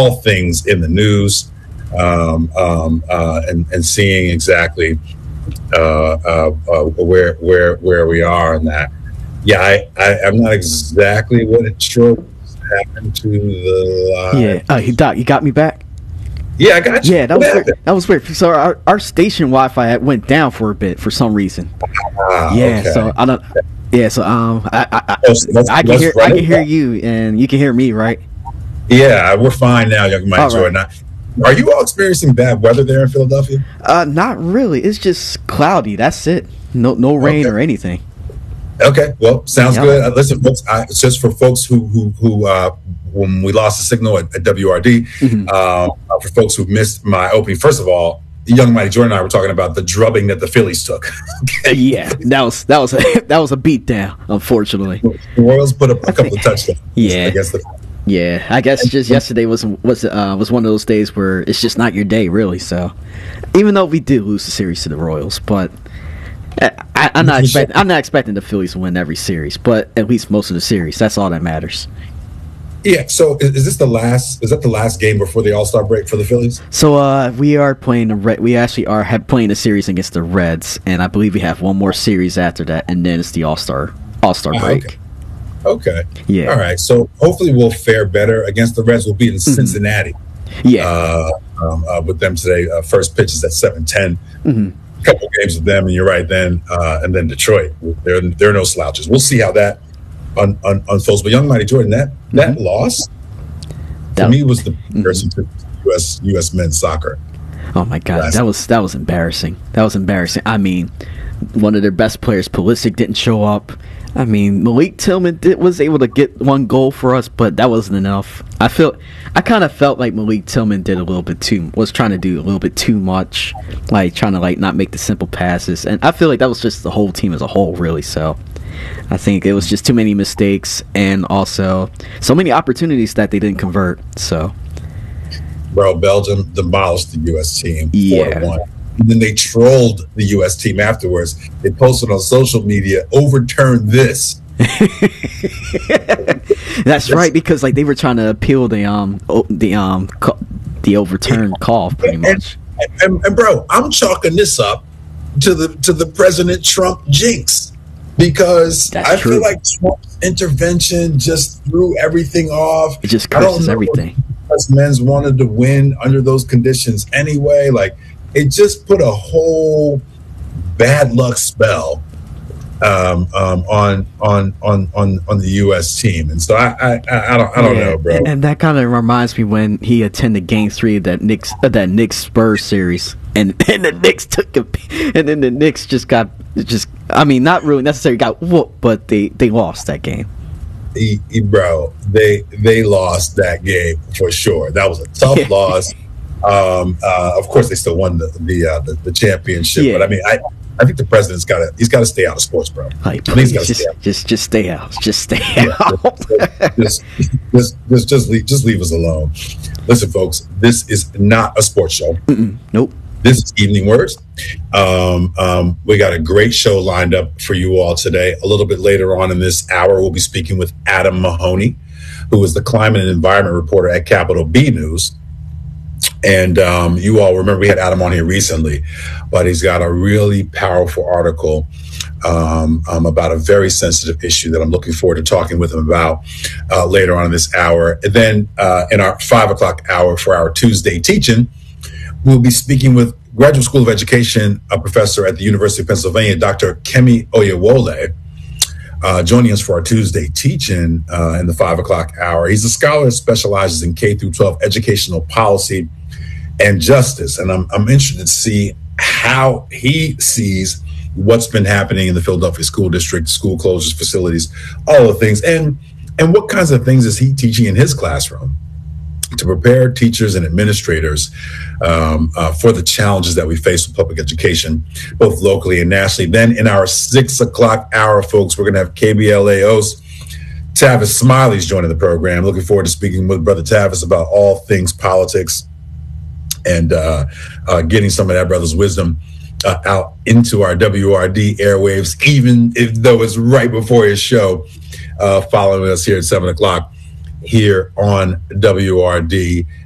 all things in the news, and seeing exactly where we are in that. Yeah, I'm not exactly what sure happened to the Hey, Doc, you got me back? Yeah, I got you. Yeah, that was weird. That was weird. So our station Wi-Fi went down for a bit for some reason. Yeah, okay. So I don't. Yeah, so I can hear you and you can hear me, right? Yeah, we're fine now, young Mike Jordan. Right. Are you all experiencing bad weather there in Philadelphia? Not really. It's just cloudy. That's it. No rain or anything. Okay, well, sounds good. Listen, folks, just for folks who when we lost the signal at WRD, for folks who missed my opening, first of all, young Mighty Jordan and I were talking about the drubbing that the Phillies took. Yeah, that was a beatdown, unfortunately. The Royals put up a couple of touchdowns. Yeah, I guess just yesterday was one of those days where it's just not your day, really. So, even though we did lose the series to the Royals, but I'm not expecting the Phillies to win every series, but at least most of the series. That's all that matters. Yeah. So, is this the last game before the All-Star break for the Phillies? So, we are playing we actually are playing a series against the Reds, and I believe we have one more series after that, and then it's the All-Star break. Okay. Yeah. All right. So hopefully we'll fare better against the Reds. We'll be in Cincinnati. Yeah. With them today. First pitch is at 7:10. A couple games with them, and you're right. Then and then Detroit. There are no slouches. We'll see how that unfolds. But young Mighty Jordan, that loss to me was the comparison to U.S. men's soccer. Oh my God, that was embarrassing. That was embarrassing. I mean, one of their best players, Pulisic, didn't show up. I mean, Malik Tillman was able to get one goal for us, but that wasn't enough. I kind of felt like Malik Tillman was trying to do a little bit too much, like trying to not make the simple passes, and I feel like that was just the whole team as a whole, really. So, I think it was just too many mistakes, and also so many opportunities that they didn't convert. So, bro, Belgium demolished the U.S. team 4-1. And then they trolled the U.S. team afterwards. They posted on social media, overturn this. That's right, because they were trying to appeal the overturned call, pretty much. And bro, I'm chalking this up to the President Trump jinx, because I feel like Trump's intervention just threw everything off. It just curses everything. Us men's wanted to win under those conditions anyway. It just put a whole bad luck spell on the U.S. team, and so I don't know, bro. And that kind of reminds me when he attended Game 3 of that Knicks Spurs series, and the Knicks took him, and then the Knicks not really necessarily got whooped, but they lost that game. Bro, they lost that game for sure. That was a tough loss. Of course, they still won the championship. Yeah. But I mean, I think the president's got to stay out of sports, bro. Please, just stay out. Just stay out. Just leave us alone. Listen, folks, this is not a sports show. Nope. This is Evening Words. We got a great show lined up for you all today. A little bit later on in this hour, we'll be speaking with Adam Mahoney, who is the climate and environment reporter at Capital B News. And you all remember we had Adam on here recently, but he's got a really powerful article about a very sensitive issue that I'm looking forward to talking with him about later on in this hour. And then in our 5 o'clock hour for our Tuesday teaching, we'll be speaking with Graduate School of Education professor at the University of Pennsylvania, Dr. Kemi Oyewole, joining us for our Tuesday teaching in the 5 o'clock hour. He's a scholar that specializes in K-12 educational policy and justice. And I'm interested to see how he sees what's been happening in the Philadelphia School District, school closures, facilities, all the things. And what kinds of things is he teaching in his classroom to prepare teachers and administrators for the challenges that we face with public education, both locally and nationally. Then in our 6 o'clock hour, folks, we're going to have KBLA host Tavis Smiley's joining the program. Looking forward to speaking with Brother Tavis about all things politics and getting some of that brother's wisdom out into our WRD airwaves, even though it's right before his show, following us here at 7 o'clock here on WRD.